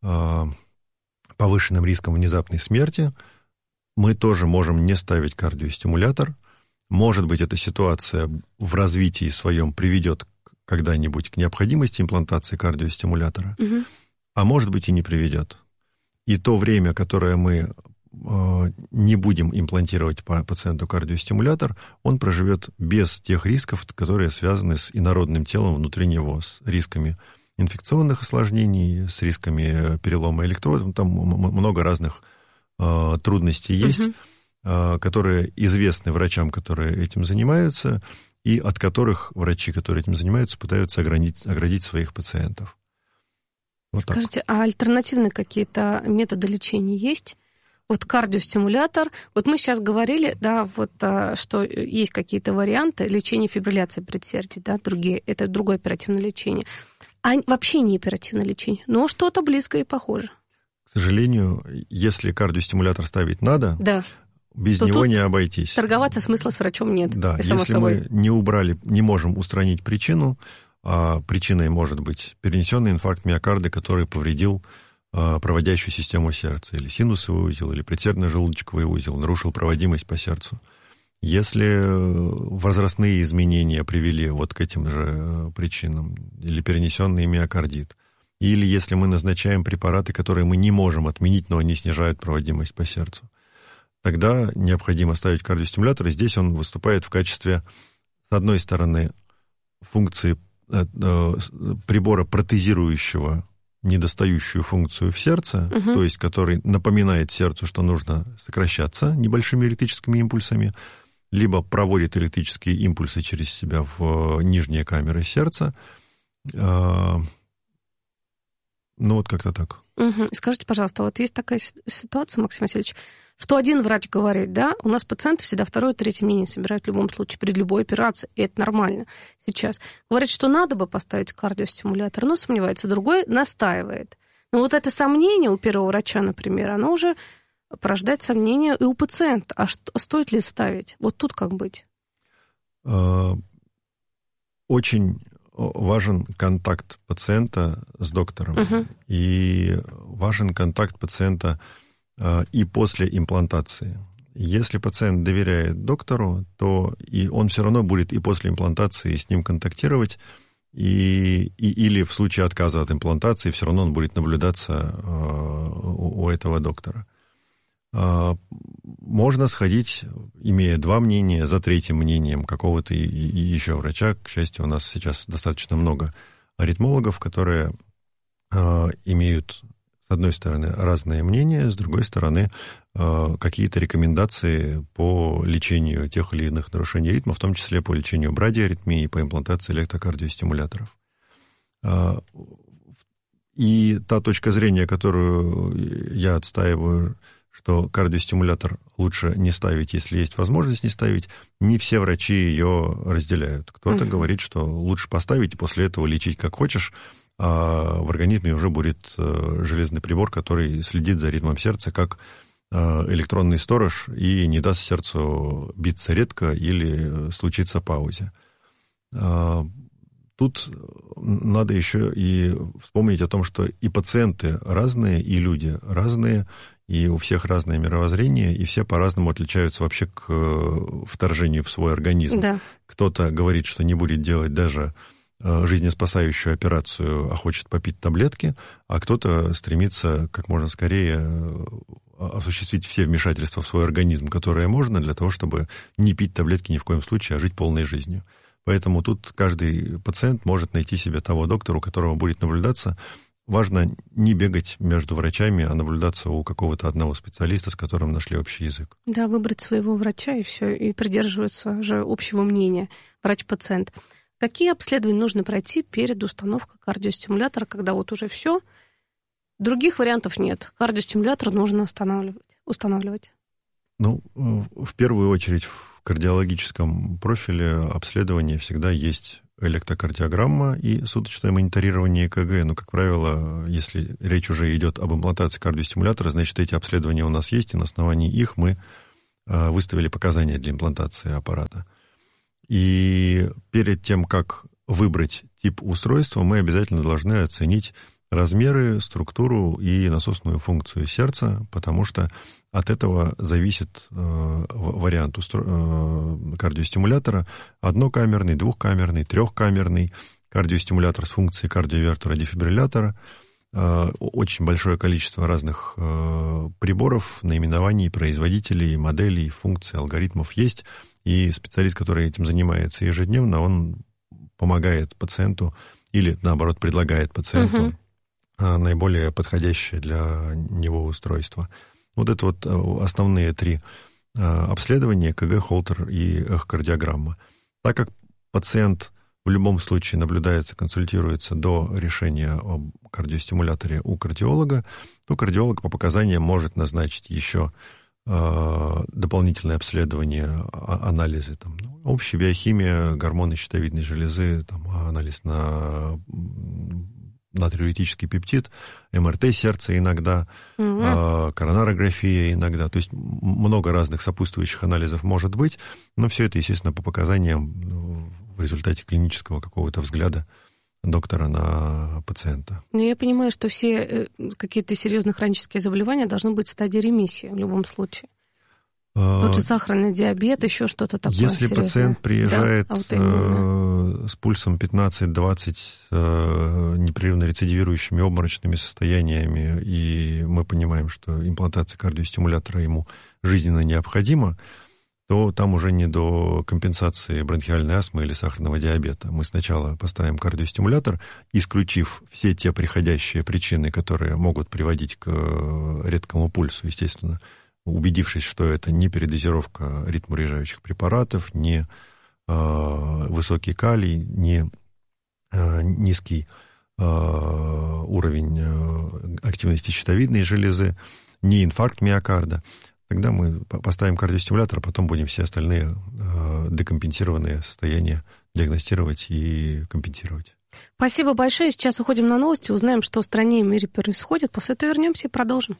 повышенным риском внезапной смерти, мы тоже можем не ставить кардиостимулятор. Может быть, эта ситуация в развитии своем приведет когда-нибудь к необходимости имплантации кардиостимулятора, а может быть и не приведет. И то время, которое мы не будем имплантировать пациенту кардиостимулятор, он проживет без тех рисков, которые связаны с инородным телом внутри него, с рисками инфекционных осложнений, с рисками перелома электродов. Там много разных трудностей есть, которые известны врачам, которые этим занимаются, и от которых врачи, которые этим занимаются, пытаются оградить своих пациентов. Вот Скажите, а альтернативные какие-то методы лечения есть? Вот кардиостимулятор. Вот мы сейчас говорили, да, вот, что есть какие-то варианты лечения фибрилляции предсердий, да, другие, это другое оперативное лечение. А вообще не оперативное лечение, но что-то близкое и похоже. К сожалению, если кардиостимулятор ставить надо, да, без него не обойтись. Торговаться смысла с врачом нет. Да, если мы не можем устранить причину, а причиной может быть перенесенный инфаркт миокарда, который повредил проводящую систему сердца, или синусовый узел, или предсердно-желудочковый узел, нарушил проводимость по сердцу. Если возрастные изменения привели вот к этим же причинам, или перенесенный миокардит, или если мы назначаем препараты, которые мы не можем отменить, но они снижают проводимость по сердцу, тогда необходимо ставить кардиостимулятор, и здесь он выступает в качестве, с одной стороны, функции прибора, протезирующего недостающую функцию в сердце, то есть который напоминает сердцу, что нужно сокращаться небольшими электрическими импульсами, либо проводит электрические импульсы через себя в нижние камеры сердца. Ну, вот как-то так. Скажите, пожалуйста, вот есть такая ситуация, Максим Васильевич, что один врач говорит, да, у нас пациенты всегда второе, третье мнение собирают в любом случае при любой операции, и это нормально сейчас. Говорит, что надо бы поставить кардиостимулятор, но сомневается, другой настаивает. Но вот это сомнение у первого врача, например, оно уже порождает сомнения и у пациента. А стоит ли ставить? Вот тут как быть? Очень важен контакт пациента с доктором. И важен контакт пациента и после имплантации. Если пациент доверяет доктору, то и он все равно будет и после имплантации с ним контактировать, или в случае отказа от имплантации все равно он будет наблюдаться у этого доктора. Можно сходить, имея два мнения, за третьим мнением какого-то еще врача. К счастью, у нас сейчас достаточно много аритмологов, которые имеют, с одной стороны, разные мнения, с другой стороны, какие-то рекомендации по лечению тех или иных нарушений ритма, в том числе по лечению брадиаритмии и по имплантации электрокардиостимуляторов. И та точка зрения, которую я отстаиваю, что кардиостимулятор лучше не ставить, если есть возможность не ставить, не все врачи ее разделяют. Кто-то говорит, что лучше поставить и после этого лечить как хочешь, а в организме уже будет железный прибор, который следит за ритмом сердца, как электронный сторож, и не даст сердцу биться редко или случиться паузе. Тут надо еще и вспомнить о том, что и пациенты разные, и люди разные, и у всех разное мировоззрение, и все по-разному отличаются вообще к вторжению в свой организм. Да. Кто-то говорит, что не будет делать даже жизнеспасающую операцию, а хочет попить таблетки, а кто-то стремится как можно скорее осуществить все вмешательства в свой организм, которые можно, для того, чтобы не пить таблетки ни в коем случае, а жить полной жизнью. Поэтому тут каждый пациент может найти себе того доктора, у которого будет наблюдаться. Важно не бегать между врачами, а наблюдаться у какого-то одного специалиста, с которым нашли общий язык. Да, выбрать своего врача, и все, и придерживаться же общего мнения врач-пациент. Какие обследования нужно пройти перед установкой кардиостимулятора, когда вот уже все, других вариантов нет? Кардиостимулятор нужно устанавливать. Ну, в первую очередь в кардиологическом профиле обследования всегда есть электрокардиограмма и суточное мониторирование ЭКГ. Но, как правило, если речь уже идет об имплантации кардиостимулятора, значит, эти обследования у нас есть, и на основании их мы выставили показания для имплантации аппарата. И перед тем, как выбрать тип устройства, мы обязательно должны оценить размеры, структуру и насосную функцию сердца, потому что от этого зависит вариант кардиостимулятора: однокамерный, двухкамерный, трехкамерный кардиостимулятор с функцией кардиовертера, дефибриллятора. Очень большое количество разных приборов, наименований, производителей, моделей, функций, алгоритмов есть. И специалист, который этим занимается ежедневно, он помогает пациенту или, наоборот, предлагает пациенту наиболее подходящее для него устройство. Вот это вот основные три обследования: ЭКГ, Холтер и эхокардиограмма. Так как пациент в любом случае наблюдается, консультируется до решения об кардиостимуляторе у кардиолога, то кардиолог по показаниям может назначить еще дополнительное обследование, анализы, там, общая биохимия, гормоны щитовидной железы, там, анализ на натриуретический пептид, МРТ сердца иногда, коронарография иногда. То есть много разных сопутствующих анализов может быть, но все это, естественно, по показаниям в результате клинического какого-то взгляда доктора на пациента. Но я понимаю, что все какие-то серьезные хронические заболевания должны быть в стадии ремиссии в любом случае. Тот же сахарный диабет, еще что-то такое. Если серьезное. Пациент приезжает с пульсом 15-20, непрерывно рецидивирующими обморочными состояниями, и мы понимаем, что имплантация кардиостимулятора ему жизненно необходима, то там уже не до компенсации бронхиальной астмы или сахарного диабета. Мы сначала поставим кардиостимулятор, исключив все те приходящие причины, которые могут приводить к редкому пульсу, естественно, убедившись, что это не передозировка ритмоурежающих препаратов, не высокий калий, не низкий уровень активности щитовидной железы, не инфаркт миокарда. Тогда мы поставим кардиостимулятор, а потом будем все остальные декомпенсированные состояния диагностировать и компенсировать. Спасибо большое. Сейчас уходим на новости, узнаем, что в стране и мире происходит. После этого вернемся и продолжим.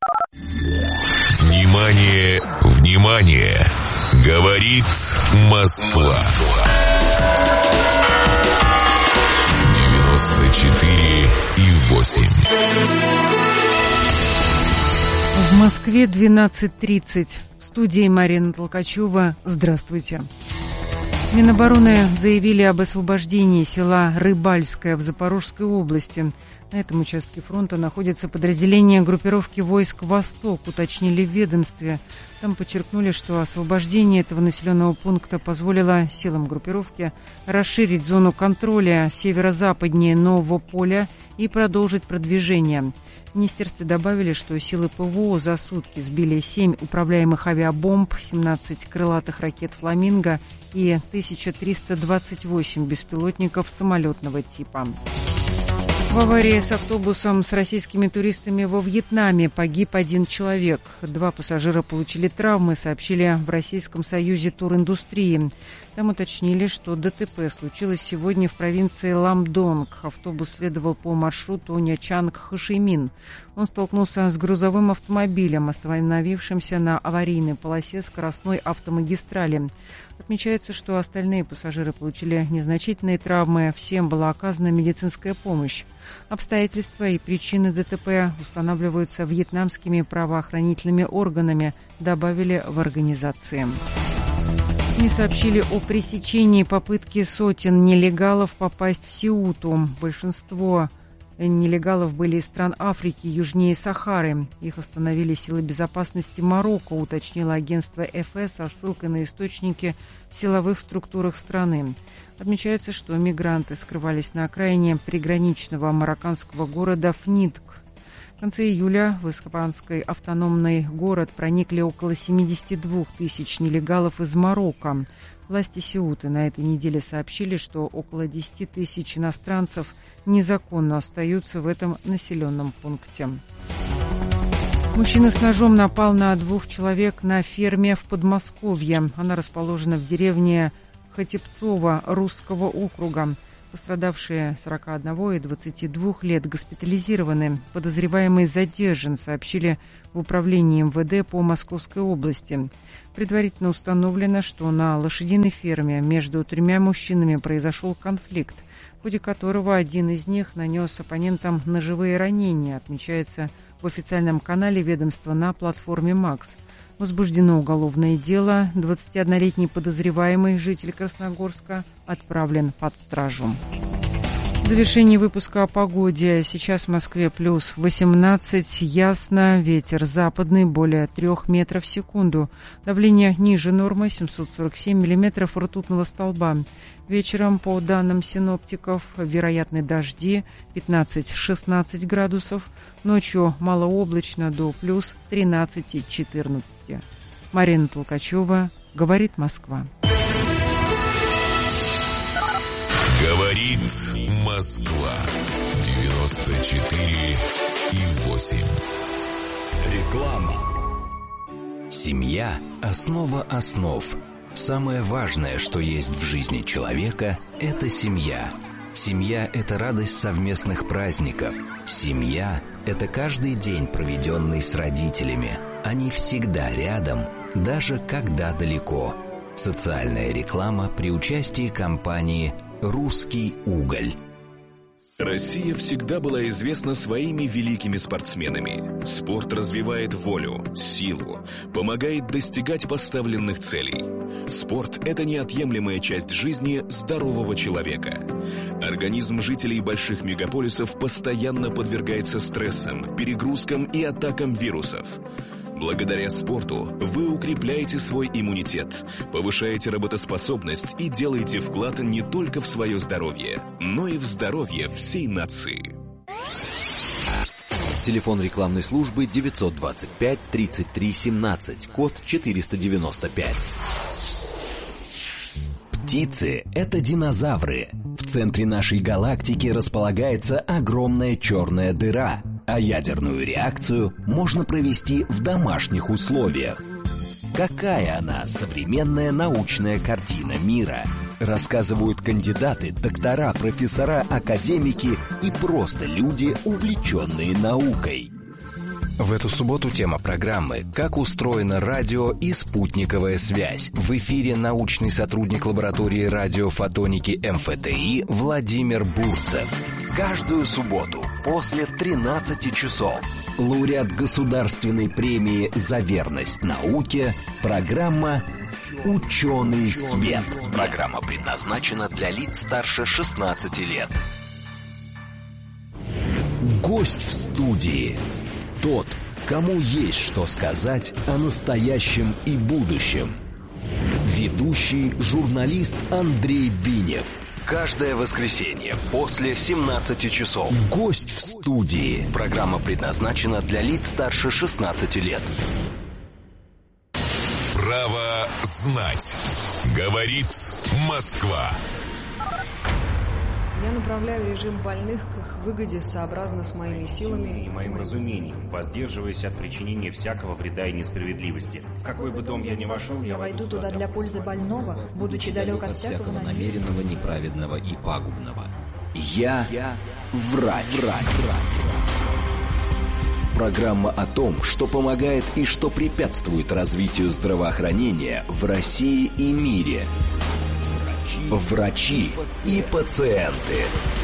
Внимание, внимание! Говорит Москва. 94,8. В Москве 12:30. В студии Марина Толкачева. Здравствуйте. Минобороны заявили об освобождении села Рыбальское в Запорожской области. На этом участке фронта находится подразделение группировки войск «Восток», уточнили в ведомстве. Там подчеркнули, что освобождение этого населенного пункта позволило силам группировки расширить зону контроля северо-западнее Нового поля и продолжить продвижение. В министерстве добавили, что силы ПВО за сутки сбили 7 управляемых авиабомб, 17 крылатых ракет «Фламинго» и 1328 беспилотников самолетного типа. В аварии с автобусом с российскими туристами во Вьетнаме погиб один человек. 2 пассажира получили травмы, сообщили в Российском союзе туриндустрии. Там уточнили, что ДТП случилось сегодня в провинции Ламдонг. Автобус следовал по маршруту Нячанг-Хошимин. Он столкнулся с грузовым автомобилем, остановившимся на аварийной полосе скоростной автомагистрали. Отмечается, что остальные пассажиры получили незначительные травмы. Всем была оказана медицинская помощь. Обстоятельства и причины ДТП устанавливаются вьетнамскими правоохранительными органами, добавили в организации. СМИ сообщили о пресечении попытки сотен нелегалов попасть в Сеуту. Большинство нелегалов были из стран Африки, южнее Сахары. Их остановили силы безопасности Марокко, уточнило агентство ФС со ссылкой на источники в силовых структурах страны. Отмечается, что мигранты скрывались на окраине приграничного марокканского города Фнидк. В конце июля в испанский автономный город проникли около 72 тысяч нелегалов из Марокко. Власти Сеуты на этой неделе сообщили, что около 10 тысяч иностранцев незаконно остаются в этом населенном пункте. Мужчина с ножом напал на 2 человек на ферме в Подмосковье. Она расположена в деревне Хатипцово Русского округа. Пострадавшие 41 и 22 лет госпитализированы. Подозреваемый задержан, сообщили в управлении МВД по Московской области. Предварительно установлено, что на лошадиной ферме между 3 мужчинами произошел конфликт, в ходе которого один из них нанес оппонентам ножевые ранения, отмечается в официальном канале ведомства на платформе «Макс». Возбуждено уголовное дело. 21-летний подозреваемый, житель Красногорска, отправлен под стражу. В завершении выпуска о погоде. Сейчас в Москве плюс 18, ясно, ветер западный, более 3 метров в секунду. Давление ниже нормы, 747 миллиметров ртутного столба. Вечером, по данным синоптиков, вероятны дожди, 15-16 градусов. Ночью малооблачно до плюс 13-14. Марина Толкачева, «Говорит Москва». Говорит Москва. 94,8. Реклама. Семья – основа основ. Самое важное, что есть в жизни человека – это семья. Семья – это радость совместных праздников. Семья – это каждый день, проведенный с родителями. Они всегда рядом, даже когда далеко. Социальная реклама при участии компании «Русский уголь». Россия всегда была известна своими великими спортсменами. Спорт развивает волю, силу, помогает достигать поставленных целей. Спорт – это неотъемлемая часть жизни здорового человека. Организм жителей больших мегаполисов постоянно подвергается стрессам, перегрузкам и атакам вирусов. Благодаря спорту вы укрепляете свой иммунитет, повышаете работоспособность и делаете вклад не только в свое здоровье, но и в здоровье всей нации. Телефон рекламной службы 925 33 17, код 495. Птицы – это динозавры. В центре нашей галактики располагается огромная черная дыра, а ядерную реакцию можно провести в домашних условиях. Какая она, современная научная картина мира? Рассказывают кандидаты, доктора, профессора, академики и просто люди, увлеченные наукой. В эту субботу тема программы «Как устроено радио и спутниковая связь». В эфире научный сотрудник лаборатории радиофотоники МФТИ Владимир Бурцев. Каждую субботу после 13 часов лауреат государственной премии «За верность науке» программа «Ученый свет». Программа предназначена для лиц старше 16 лет. Гость в студии. Тот, кому есть что сказать о настоящем и будущем. Ведущий журналист Андрей Бинев. Каждое воскресенье после 17 часов. Гость в студии. Программа предназначена для лиц старше 16 лет. Право знать. Говорит Москва. Я направляю режим больных к их выгоде сообразно с моими силами и моим разумением, воздерживаясь от причинения всякого вреда и несправедливости. В какой бы дом я ни вошел, я войду туда для пользы больного, будучи далек от всякого намеренного, неправедного и пагубного. Я врач. Программа о том, что помогает и что препятствует развитию здравоохранения в России и мире. Врачи и пациенты.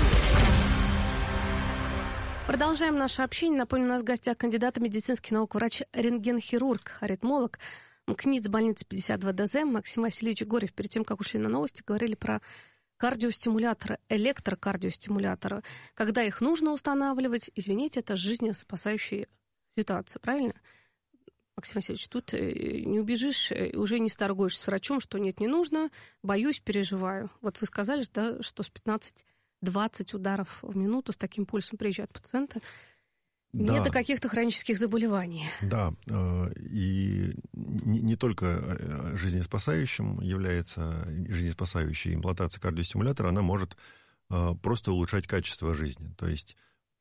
Продолжаем наше общение. Напомню, у нас в гостях кандидат медицинских наук, врач, рентген-хирург, аритмолог, МКНИЦ больницы 52 ДЗ Максим Васильевич Горев. Перед тем, как ушли на новости, говорили про кардиостимуляторы, электрокардиостимуляторы. Когда их нужно устанавливать, извините, это жизнеспасающая ситуация, правильно? Максим Васильевич, тут не убежишь, уже не сторгуешь с врачом, что нет, не нужно, боюсь, переживаю. Вот вы сказали, да, что с 15-20 ударов в минуту с таким пульсом приезжают пациенты. Да. Нет каких-то хронических заболеваний. Да, и не только жизнеспасающим является жизнеспасающая имплантация кардиостимулятора, она может просто улучшать качество жизни. То есть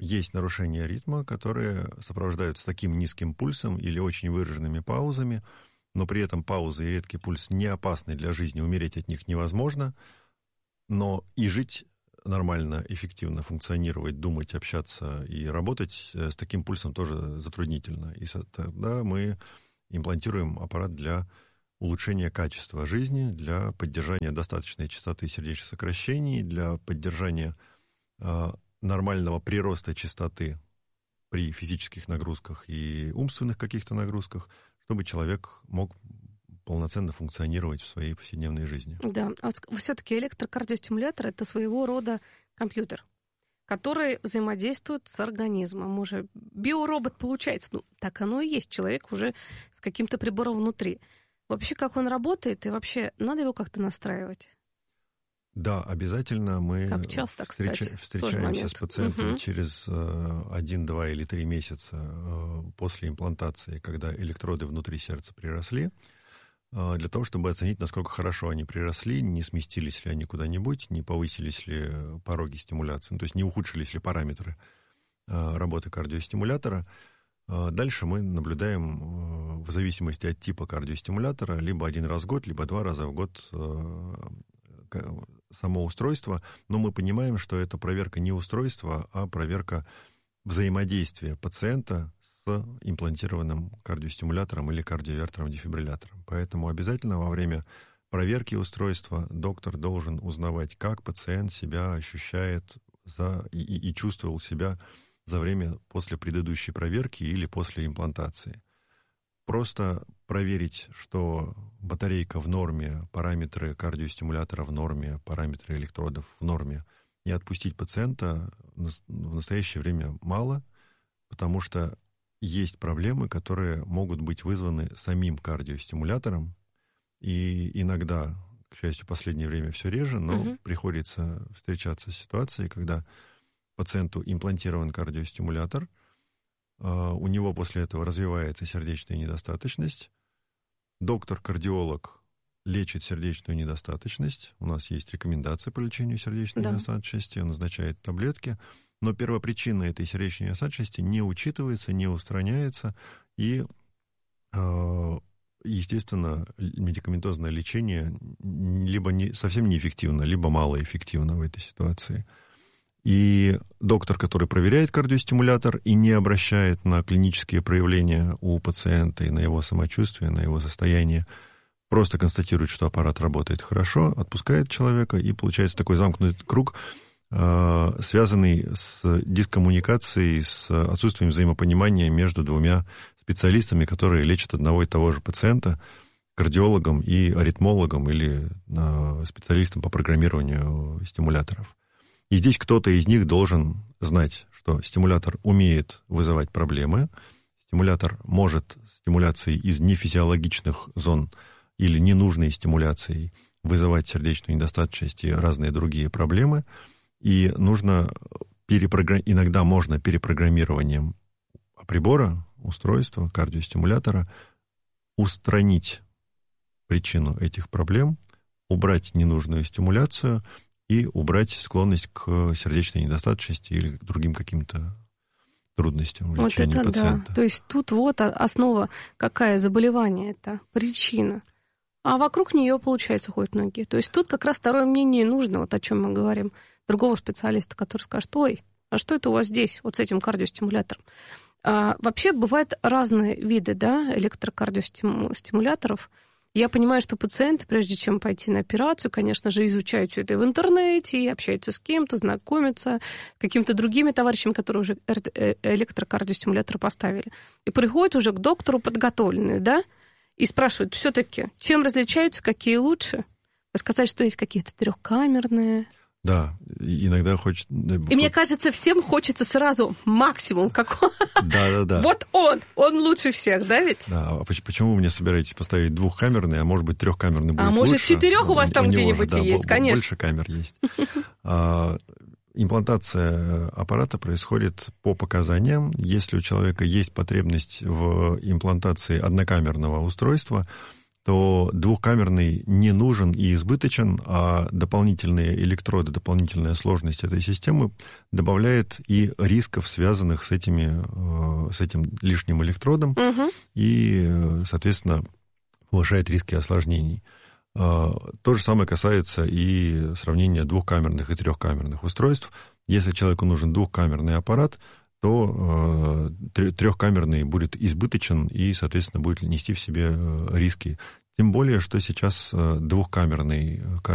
есть нарушения ритма, которые сопровождаются таким низким пульсом или очень выраженными паузами, но при этом паузы и редкий пульс не опасны для жизни, умереть от них невозможно, но и жить нормально, эффективно функционировать, думать, общаться и работать с таким пульсом тоже затруднительно. И тогда мы имплантируем аппарат для улучшения качества жизни, для поддержания достаточной частоты сердечных-сокращений, для поддержания нормального прироста частоты при физических нагрузках и умственных каких-то нагрузках, чтобы человек мог полноценно функционировать в своей повседневной жизни. Да, а все-таки электрокардиостимулятор — это своего рода компьютер, который взаимодействует с организмом. Уже биоробот получается. Ну, так оно и есть. Человек уже с каким-то прибором внутри. Вообще, как он работает, и вообще надо его как-то настраивать? Да, обязательно мы встречаемся с пациентом через 1, 2 или 3 месяца после имплантации, когда электроды внутри сердца приросли, для того, чтобы оценить, насколько хорошо они приросли, не сместились ли они куда-нибудь, не повысились ли пороги стимуляции, то есть не ухудшились ли параметры работы кардиостимулятора. Дальше мы наблюдаем, в зависимости от типа кардиостимулятора, либо 1 раз в год, либо 2 раза в год само устройство, но мы понимаем, что это проверка не устройства, а проверка взаимодействия пациента с имплантированным кардиостимулятором или кардиовертером-дефибриллятором. Поэтому обязательно во время проверки устройства доктор должен узнавать, как пациент себя ощущает и чувствовал себя за время после предыдущей проверки или после имплантации. Просто проверить, что батарейка в норме, параметры кардиостимулятора в норме, параметры электродов в норме, и отпустить пациента в настоящее время мало, потому что есть проблемы, которые могут быть вызваны самим кардиостимулятором, и иногда, к счастью, в последнее время все реже, но приходится встречаться с ситуацией, когда пациенту имплантирован кардиостимулятор, у него после этого развивается сердечная недостаточность, доктор-кардиолог лечит сердечную недостаточность, у нас есть рекомендации по лечению сердечной недостаточности, он назначает таблетки, но первопричина этой сердечной недостаточности не учитывается, не устраняется, и, естественно, медикаментозное лечение либо совсем неэффективно, либо малоэффективно в этой ситуации. И доктор, который проверяет кардиостимулятор и не обращает на клинические проявления у пациента и на его самочувствие, на его состояние, просто констатирует, что аппарат работает хорошо, отпускает человека, и получается такой замкнутый круг, связанный с дискоммуникацией, с отсутствием взаимопонимания между двумя специалистами, которые лечат одного и того же пациента, кардиологом и аритмологом или специалистом по программированию стимуляторов. И здесь кто-то из них должен знать, что стимулятор умеет вызывать проблемы, стимулятор может стимуляцией из нефизиологичных зон или ненужной стимуляцией вызывать сердечную недостаточность и разные другие проблемы, и нужно иногда можно перепрограммированием прибора, устройства, кардиостимулятора устранить причину этих проблем, убрать ненужную стимуляцию и убрать склонность к сердечной недостаточности или к другим каким-то трудностям в лечении пациента. Да. То есть тут вот основа, какая заболевание это, причина. А вокруг нее, получается, ходят многие. То есть тут как раз второе мнение нужно, вот о чем мы говорим, другого специалиста, который скажет: ой, а что это у вас здесь, вот с этим кардиостимулятором? Вообще бывают разные виды, да, электрокардиостимуляторов. Я понимаю, что пациенты, прежде чем пойти на операцию, конечно же, изучают все это в интернете, общаются с кем-то, знакомятся с какими-то другими товарищами, которые уже электрокардиостимулятор поставили. И приходят уже к доктору подготовленные, да, и спрашивают все-таки, чем различаются, какие лучше. Вы сказали, что есть какие-то трехкамерные. Да, иногда хочется... И мне кажется, всем хочется сразу максимум какого. Да. Вот он лучше всех, да ведь? Да, а почему вы мне собираетесь поставить двухкамерный, а может быть трехкамерный будет лучше? А может 4 у вас там где-нибудь есть, конечно. Больше камер есть. Имплантация аппарата происходит по показаниям. Если у человека есть потребность в имплантации однокамерного устройства, то двухкамерный не нужен и избыточен, а дополнительные электроды, дополнительная сложность этой системы добавляет и рисков, связанных с этим лишним электродом, и, соответственно, повышает риски осложнений. То же самое касается и сравнения двухкамерных и трехкамерных устройств. Если человеку нужен двухкамерный аппарат, то трехкамерный будет избыточен и, соответственно, будет нести в себе риски. Тем более, что сейчас двухкамерный